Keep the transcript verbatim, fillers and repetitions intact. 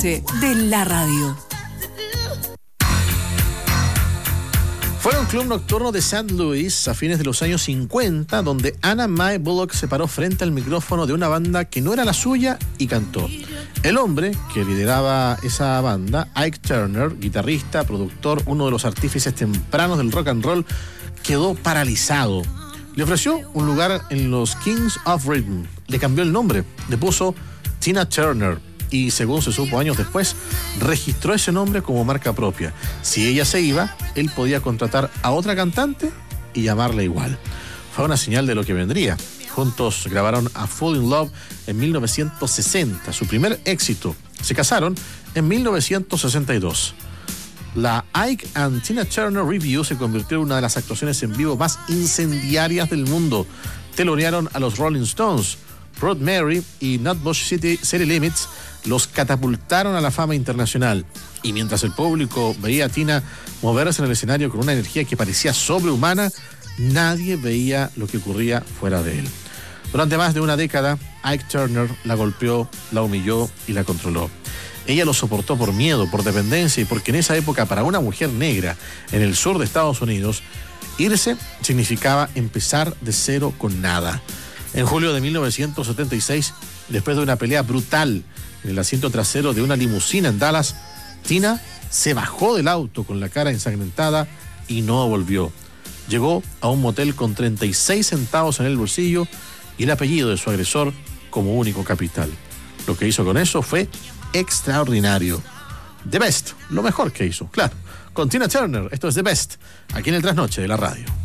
de la radio. Fue un club nocturno de Saint Louis a fines de los años cincuenta, donde Anna Mae Bullock se paró frente al micrófono de una banda que no era la suya y cantó. El hombre que lideraba esa banda, Ike Turner, guitarrista, productor, uno de los artífices tempranos del rock and roll, quedó paralizado. Le ofreció un lugar en los Kings of Rhythm. Le cambió el nombre, le puso Tina Turner. Y según se supo años después, registró ese nombre como marca propia. Si ella se iba, él podía contratar a otra cantante y llamarla igual. Fue una señal de lo que vendría. Juntos grabaron A Fool in Love en mil novecientos sesenta, su primer éxito. Se casaron en mil novecientos sesenta y dos. La Ike and Tina Turner Review se convirtió en una de las actuaciones en vivo más incendiarias del mundo. Telonearon a los Rolling Stones. Proud Mary y Nutbush City, City Limits los catapultaron a la fama internacional. Y mientras el público veía a Tina moverse en el escenario con una energía que parecía sobrehumana, nadie veía lo que ocurría fuera de él. Durante más de una década, Ike Turner la golpeó, la humilló y la controló. Ella lo soportó por miedo, por dependencia y porque en esa época para una mujer negra en el sur de Estados Unidos, irse significaba empezar de cero con nada. En julio de mil novecientos setenta y seis, después de una pelea brutal en el asiento trasero de una limusina en Dallas, Tina se bajó del auto con la cara ensangrentada y no volvió. Llegó a un motel con treinta y seis centavos en el bolsillo y el apellido de su agresor como único capital. Lo que hizo con eso fue extraordinario. The Best, lo mejor que hizo, claro. Con Tina Turner, esto es The Best, aquí en el Trasnoche de la radio.